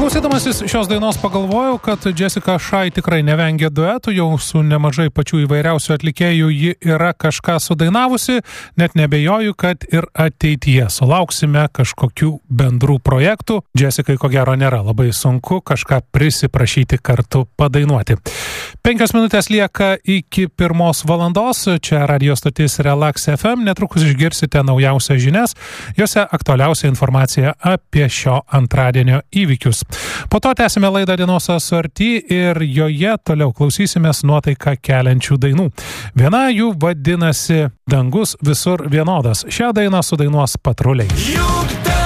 Klausydamasis šios dainos pagalvojau, kad Jessica Shy tikrai nevengia duetų, jau su nemažai pačių įvairiausių atlikėjų ji yra kažką sudainavusi, net nebejoju, kad ir ateityje sulauksime kažkokių bendrų projektų. Jessicai ko gero nėra labai sunku kažką prisiprašyti kartu padainuoti. 5 minutės lieka iki 1 valandos, čia radio stotis Relax FM, netrukus išgirsite naujausias žinias, jose aktualiausia informacija apie šio antradienio įvykius. Po to tęsime laidą Dienos asorti ir joje toliau klausysimės nuotaiką keliančių dainų. Viena jų vadinasi Dangus visur vienodas. Šią dainą sudainuos Patruliai.